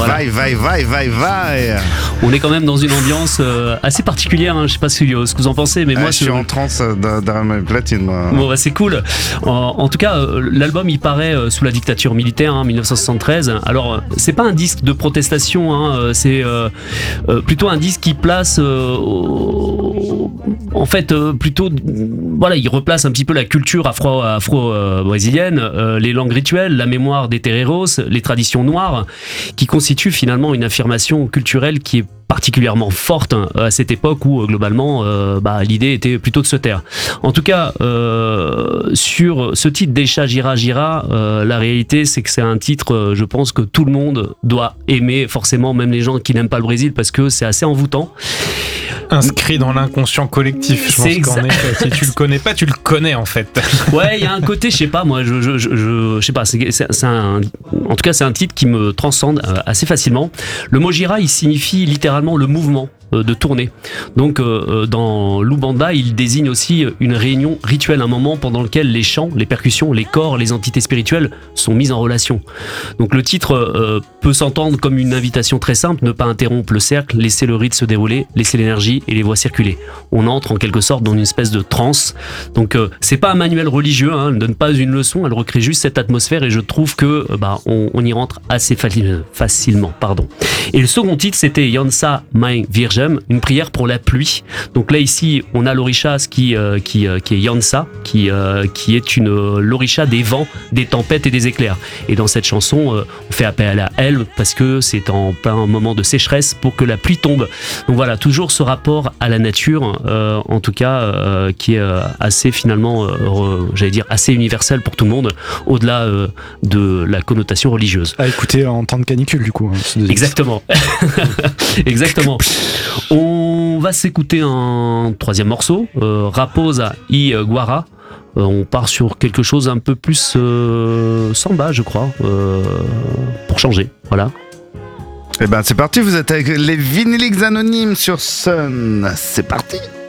Voilà. Vai. On est quand même dans une ambiance assez particulière, hein. Je sais pas ce que vous en pensez, mais moi je suis en transe derrière mes platines. Bon, bah, c'est cool. En tout cas, l'album il paraît sous la dictature militaire, 1973. Alors, c'est pas un disque de protestation, hein, c'est plutôt un disque qui place, en fait, plutôt, voilà, il replace un petit peu la culture afro-brésilienne, les langues rituelles, la mémoire des terreiros, les traditions noires, qui constituent finalement une affirmation culturelle qui est particulièrement forte à cette époque où globalement l'idée était plutôt de se taire. En tout cas, sur ce titre Deixa Gira Gira, la réalité c'est que c'est un titre, je pense que tout le monde doit aimer, forcément, même les gens qui n'aiment pas le Brésil, parce que c'est assez envoûtant. Inscrit dans l'inconscient collectif. Je pense qu'en effet, si tu le connais pas, tu le connais en fait. Ouais, il y a un côté, je sais pas, moi, je sais pas, en tout cas, c'est un titre qui me transcende assez facilement. Le mot gira, il signifie littéralement le mouvement de tourner. Donc dans l'Umbanda, il désigne aussi une réunion rituelle, un moment pendant lequel les chants, les percussions, les corps, les entités spirituelles sont mises en relation. Donc le titre peut s'entendre comme une invitation très simple: ne pas interrompre le cercle, laisser le rythme se dérouler, laisser l'énergie et les voix circuler. On entre en quelque sorte dans une espèce de transe. Donc c'est pas un manuel religieux, hein, elle ne donne pas une leçon, elle recrée juste cette atmosphère, et je trouve que on y rentre assez facilement. Et le second titre, c'était Yansa Mãe Virgem, une prière pour la pluie. Donc là ici on a l'orisha qui est Yansa, qui est l'orisha des vents, des tempêtes et des éclairs. Et dans cette chanson on fait appel à elle parce que c'est en plein moment de sécheresse pour que la pluie tombe. Donc voilà, toujours ce rapport à la nature, en tout cas qui est assez finalement assez universel pour tout le monde, au-delà de la connotation religieuse. À écouter en temps de canicule du coup. Exactement. Exactement. On va s'écouter un troisième morceau, Raposa y Guara. On part sur quelque chose un peu plus samba, je crois, pour changer. Voilà. Et ben c'est parti, vous êtes avec les Vinyliques Anonymes sur Sun. C'est parti.